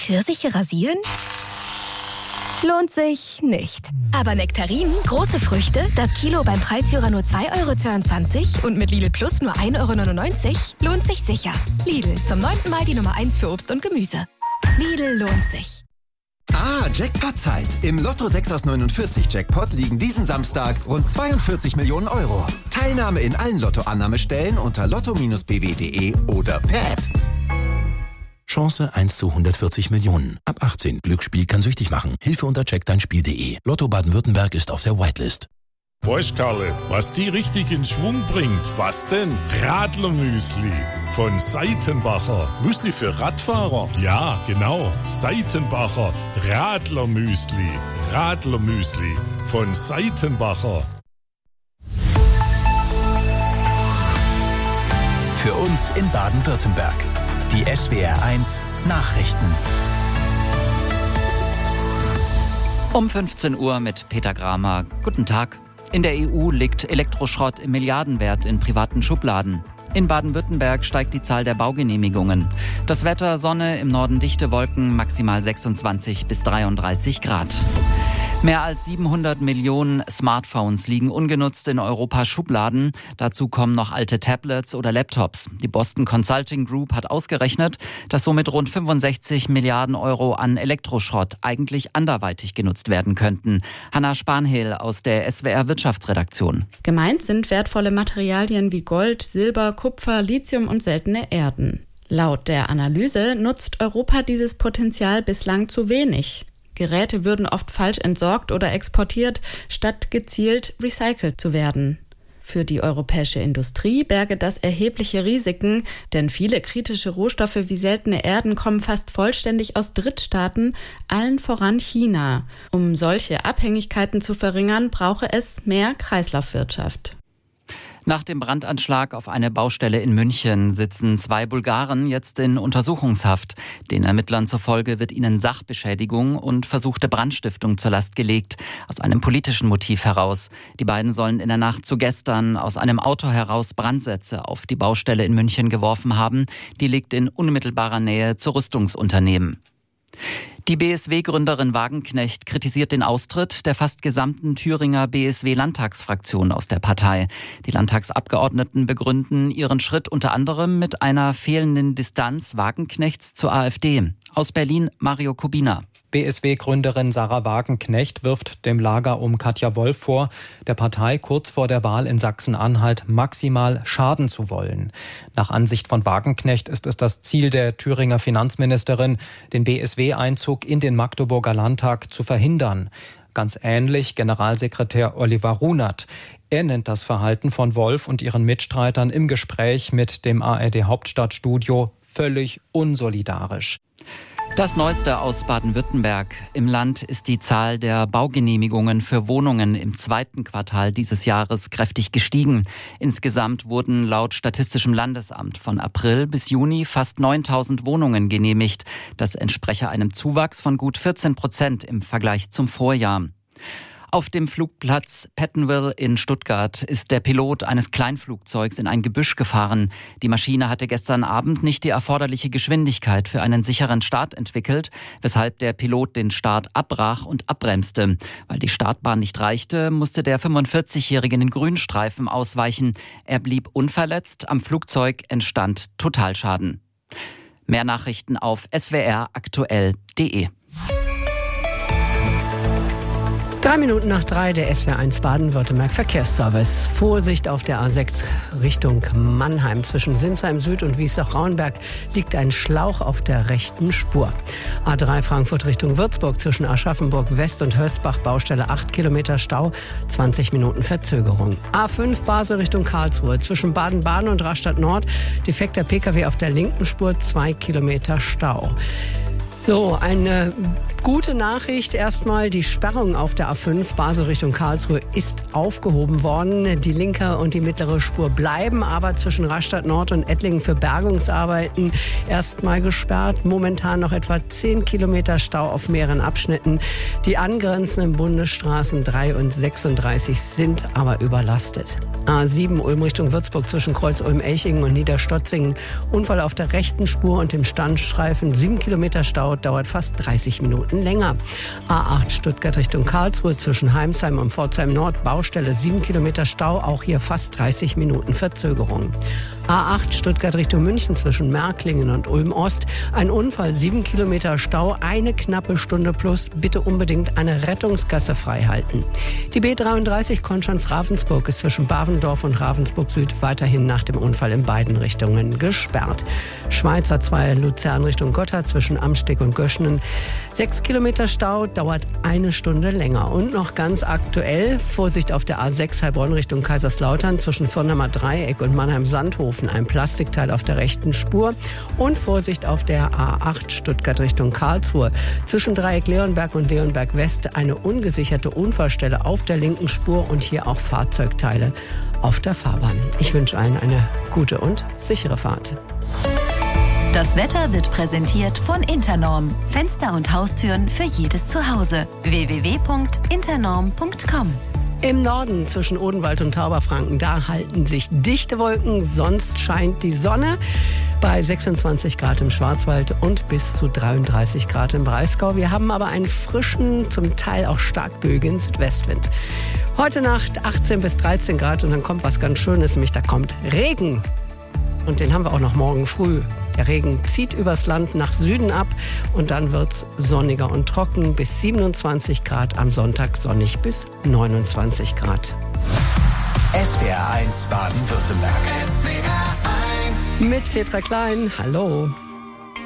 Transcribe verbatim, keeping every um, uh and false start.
Pfirsiche rasieren? Lohnt sich nicht. Aber Nektarinen, große Früchte, das Kilo beim Preisführer nur zwei Euro zweiundzwanzig und mit Lidl Plus nur ein Euro neunundneunzig, lohnt sich sicher. Lidl, zum neunten Mal die Nummer eins für Obst und Gemüse. Lidl lohnt sich. Ah, Jackpot-Zeit. Im Lotto sechs aus neunundvierzig Jackpot liegen diesen Samstag rund zweiundvierzig Millionen Euro. Teilnahme in allen Lottoannahmestellen unter lotto Bindestrich b w punkt d e oder per App. Chance eins zu hundertvierzig Millionen. Ab achtzehn. Glücksspiel kann süchtig machen. Hilfe unter check dein spiel punkt d e. Lotto Baden-Württemberg ist auf der Whitelist. Weißt Karle, was die richtig in Schwung bringt? Was denn? Radlermüsli von Seitenbacher. Müsli für Radfahrer? Ja, genau. Seitenbacher Radlermüsli. Radlermüsli von Seitenbacher. Für uns in Baden-Württemberg. Die S W R eins Nachrichten. Um fünfzehn Uhr mit Peter Gramer. Guten Tag. In der E U liegt Elektroschrott im Milliardenwert in privaten Schubladen. In Baden-Württemberg steigt die Zahl der Baugenehmigungen. Das Wetter: Sonne, im Norden dichte Wolken, maximal sechsundzwanzig bis dreiunddreißig Grad. Mehr als siebenhundert Millionen Smartphones liegen ungenutzt in Europas Schubladen. Dazu kommen noch alte Tablets oder Laptops. Die Boston Consulting Group hat ausgerechnet, dass somit rund fünfundsechzig Milliarden Euro an Elektroschrott eigentlich anderweitig genutzt werden könnten. Hanna Spanhehl aus der S W R Wirtschaftsredaktion. Gemeint sind wertvolle Materialien wie Gold, Silber, Kupfer, Lithium und seltene Erden. Laut der Analyse nutzt Europa dieses Potenzial bislang zu wenig. Geräte würden oft falsch entsorgt oder exportiert, statt gezielt recycelt zu werden. Für die europäische Industrie berge das erhebliche Risiken, denn viele kritische Rohstoffe wie seltene Erden kommen fast vollständig aus Drittstaaten, allen voran China. Um solche Abhängigkeiten zu verringern, brauche es mehr Kreislaufwirtschaft. Nach dem Brandanschlag auf eine Baustelle in München sitzen zwei Bulgaren jetzt in Untersuchungshaft. Den Ermittlern zufolge wird ihnen Sachbeschädigung und versuchte Brandstiftung zur Last gelegt, aus einem politischen Motiv heraus. Die beiden sollen in der Nacht zu gestern aus einem Auto heraus Brandsätze auf die Baustelle in München geworfen haben. Die liegt in unmittelbarer Nähe zu Rüstungsunternehmen. Die B S W-Gründerin Wagenknecht kritisiert den Austritt der fast gesamten Thüringer B S W-Landtagsfraktion aus der Partei. Die Landtagsabgeordneten begründen ihren Schritt unter anderem mit einer fehlenden Distanz Wagenknechts zur AfD. Aus Berlin Mario Kubina. B S W-Gründerin Sarah Wagenknecht wirft dem Lager um Katja Wolf vor, der Partei kurz vor der Wahl in Sachsen-Anhalt maximal schaden zu wollen. Nach Ansicht von Wagenknecht ist es das Ziel der Thüringer Finanzministerin, den B S W-Einzug in den Magdeburger Landtag zu verhindern. Ganz ähnlich Generalsekretär Oliver Runert. Er nennt das Verhalten von Wolf und ihren Mitstreitern im Gespräch mit dem A R D-Hauptstadtstudio völlig unsolidarisch. Das Neueste aus Baden-Württemberg. Im Land ist die Zahl der Baugenehmigungen für Wohnungen im zweiten Quartal dieses Jahres kräftig gestiegen. Insgesamt wurden laut Statistischem Landesamt von April bis Juni fast neuntausend Wohnungen genehmigt. Das entspreche einem Zuwachs von gut vierzehn Prozent im Vergleich zum Vorjahr. Auf dem Flugplatz Pettenwil in Stuttgart ist der Pilot eines Kleinflugzeugs in ein Gebüsch gefahren. Die Maschine hatte gestern Abend nicht die erforderliche Geschwindigkeit für einen sicheren Start entwickelt, weshalb der Pilot den Start abbrach und abbremste. Weil die Startbahn nicht reichte, musste der fünfundvierzigjährige in den Grünstreifen ausweichen. Er blieb unverletzt, am Flugzeug entstand Totalschaden. Mehr Nachrichten auf s w r aktuell punkt d e. Drei Minuten nach drei, der S W R eins Baden-Württemberg Verkehrsservice. Vorsicht auf der A sechs Richtung Mannheim. Zwischen Sinsheim Süd und Wiesloch-Rauenberg liegt ein Schlauch auf der rechten Spur. A drei Frankfurt Richtung Würzburg zwischen Aschaffenburg West und Hösbach Baustelle acht Kilometer Stau, zwanzig Minuten Verzögerung. A fünf Basel Richtung Karlsruhe zwischen Baden-Baden und Rastatt Nord defekter Pkw auf der linken Spur, zwei Kilometer Stau. So, eine Gute Nachricht erstmal, die Sperrung auf der A fünf Basel Richtung Karlsruhe ist aufgehoben worden. Die linke und die mittlere Spur bleiben aber zwischen Rastatt Nord und Ettlingen für Bergungsarbeiten erstmal gesperrt. Momentan noch etwa zehn Kilometer Stau auf mehreren Abschnitten. Die angrenzenden Bundesstraßen drei und sechsunddreißig sind aber überlastet. A sieben Ulm Richtung Würzburg zwischen Kreuz-Ulm-Elchingen und Niederstotzingen. Unfall auf der rechten Spur und dem Standstreifen. sieben Kilometer Stau, dauert fast dreißig Minuten länger. A acht Stuttgart Richtung Karlsruhe zwischen Heimsheim und Pforzheim Nord. Baustelle, sieben Kilometer Stau, auch hier fast dreißig Minuten Verzögerung. A acht Stuttgart Richtung München zwischen Märklingen und Ulm Ost. Ein Unfall, sieben Kilometer Stau, eine knappe Stunde plus. Bitte unbedingt eine Rettungsgasse freihalten. Die B dreiunddreißig Konstanz-Ravensburg ist zwischen Bavendorf und Ravensburg Süd weiterhin nach dem Unfall in beiden Richtungen gesperrt. Schweizer zwei Luzern Richtung Gotha zwischen Amsteg und Göschenen. Sechs Kilometer Stau, dauert eine Stunde länger. Und noch ganz aktuell, Vorsicht auf der A sechs Heilbronn Richtung Kaiserslautern zwischen Firnheimer Dreieck und Mannheim-Sandhofen. Ein Plastikteil auf der rechten Spur. Und Vorsicht auf der A acht Stuttgart Richtung Karlsruhe. Zwischen Dreieck Leonberg und Leonberg West eine ungesicherte Unfallstelle auf der linken Spur und hier auch Fahrzeugteile auf der Fahrbahn. Ich wünsche allen eine gute und sichere Fahrt. Das Wetter wird präsentiert von Internorm. Fenster und Haustüren für jedes Zuhause. w w w punkt internorm punkt com. Im Norden zwischen Odenwald und Tauberfranken, da halten sich dichte Wolken, sonst scheint die Sonne bei sechsundzwanzig Grad im Schwarzwald und bis zu dreiunddreißig Grad im Breisgau. Wir haben aber einen frischen, zum Teil auch stark böigen Südwestwind. Heute Nacht achtzehn bis dreizehn Grad und dann kommt was ganz Schönes, nämlich da kommt Regen. Und den haben wir auch noch morgen früh. Der Regen zieht übers Land nach Süden ab und dann wird's sonniger und trocken bis siebenundzwanzig Grad, am Sonntag sonnig bis neunundzwanzig Grad. S W R eins Baden-Württemberg. Mit Petra Klein, hallo.